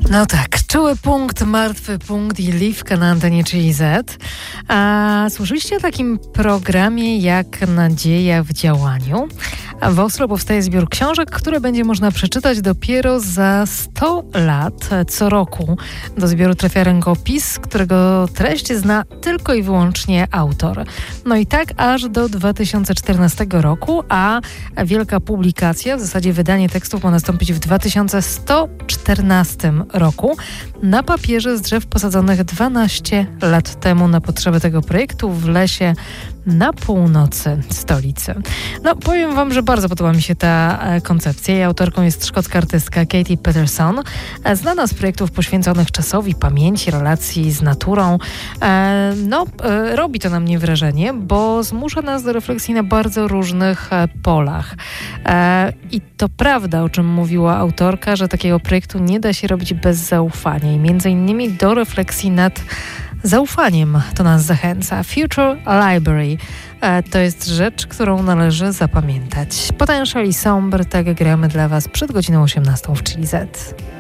No tak, czuły punkt, martwy punkt i Liwka na antenie Chili Z. A słyszeliście o takim programie jak Nadzieja w działaniu? W Oslo powstaje zbiór książek, które będzie można przeczytać dopiero za 100 lat. Co roku do zbioru trafia rękopis, którego treść zna tylko i wyłącznie autor. No i tak aż do 2014 roku, a wielka publikacja, w zasadzie wydanie tekstów ma nastąpić w 2114 roku. Na papierze z drzew posadzonych 12 lat temu na potrzeby tego projektu w lesie na północy stolicy. No, powiem wam, że bardzo podoba mi się ta koncepcja. Jej autorką jest szkocka artystka Katie Peterson, znana z projektów poświęconych czasowi, pamięci, relacji z naturą. Robi to na mnie wrażenie, bo zmusza nas do refleksji na bardzo różnych polach. I to prawda, o czym mówiła autorka, że takiego projektu nie da się robić bez zaufania i między innymi do refleksji nad zaufaniem to nas zachęca. Future Library to jest rzecz, którą należy zapamiętać. Potentially Sombre, tak gramy dla was przed godziną 18 w Chili Z.